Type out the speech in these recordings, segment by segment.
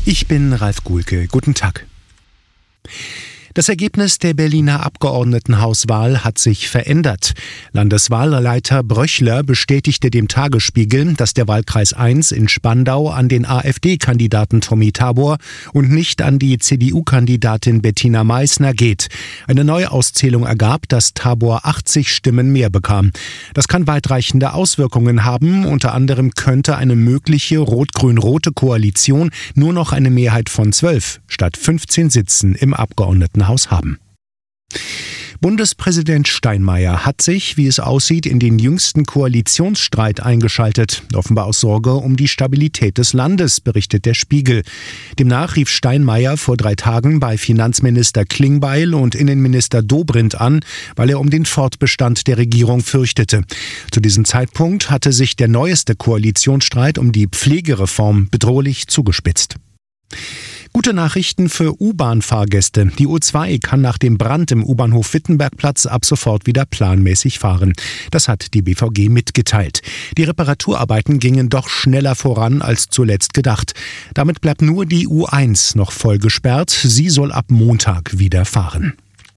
Ich bin Ralf Guhlke. Guten Tag. Das Ergebnis der Berliner Abgeordnetenhauswahl hat sich verändert. Landeswahlleiter Bröchler bestätigte dem Tagesspiegel, dass der Wahlkreis 1 in Spandau an den AfD-Kandidaten Tommy Tabor und nicht an die CDU-Kandidatin Bettina Meißner geht. Eine Neuauszählung ergab, dass Tabor 80 Stimmen mehr bekam. Das kann weitreichende Auswirkungen haben. Unter anderem könnte eine mögliche rot-grün-rote Koalition nur noch eine Mehrheit von 12 statt 15 Sitzen im Abgeordnetenhaus haben. Bundespräsident Steinmeier hat sich, wie es aussieht, in den jüngsten Koalitionsstreit eingeschaltet. Offenbar aus Sorge um die Stabilität des Landes, berichtet der Spiegel. Demnach rief Steinmeier vor 3 Tagen bei Finanzminister Klingbeil und Innenminister Dobrindt an, weil er um den Fortbestand der Regierung fürchtete. Zu diesem Zeitpunkt hatte sich der neueste Koalitionsstreit um die Pflegereform bedrohlich zugespitzt. Gute Nachrichten für U-Bahn-Fahrgäste. Die U2 kann nach dem Brand im U-Bahnhof Wittenbergplatz ab sofort wieder planmäßig fahren. Das hat die BVG mitgeteilt. Die Reparaturarbeiten gingen doch schneller voran als zuletzt gedacht. Damit bleibt nur die U1 noch voll gesperrt. Sie soll ab Montag wieder fahren.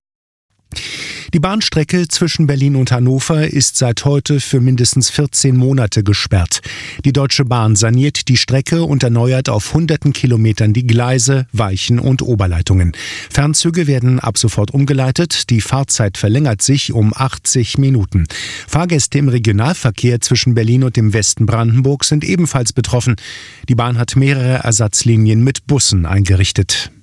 Die Bahnstrecke zwischen Berlin und Hannover ist seit heute für mindestens 14 Monate gesperrt. Die Deutsche Bahn saniert die Strecke und erneuert auf hunderten Kilometern die Gleise, Weichen und Oberleitungen. Fernzüge werden ab sofort umgeleitet. Die Fahrzeit verlängert sich um 80 Minuten. Fahrgäste im Regionalverkehr zwischen Berlin und dem Westen Brandenburg sind ebenfalls betroffen. Die Bahn hat mehrere Ersatzlinien mit Bussen eingerichtet.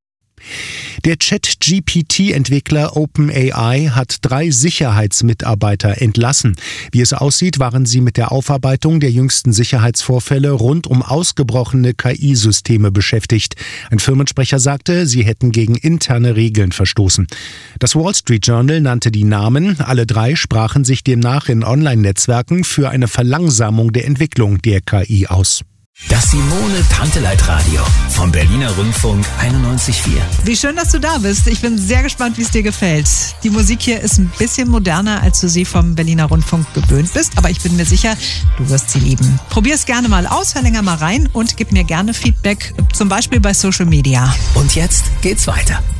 Der Chat-GPT-Entwickler OpenAI hat 3 Sicherheitsmitarbeiter entlassen. Wie es aussieht, waren sie mit der Aufarbeitung der jüngsten Sicherheitsvorfälle rund um ausgebrochene KI-Systeme beschäftigt. Ein Firmensprecher sagte, sie hätten gegen interne Regeln verstoßen. Das Wall Street Journal nannte die Namen. Alle 3 sprachen sich demnach in Online-Netzwerken für eine Verlangsamung der Entwicklung der KI aus. Das Simone-Tanteleit-Radio vom Berliner Rundfunk 91,4. Wie schön, dass du da bist. Ich bin sehr gespannt, wie es dir gefällt. Die Musik hier ist ein bisschen moderner, als du sie vom Berliner Rundfunk gewöhnt bist, aber ich bin mir sicher, du wirst sie lieben. Probier es gerne mal aus, hör länger mal rein und gib mir gerne Feedback, zum Beispiel bei Social Media. Und jetzt geht's weiter.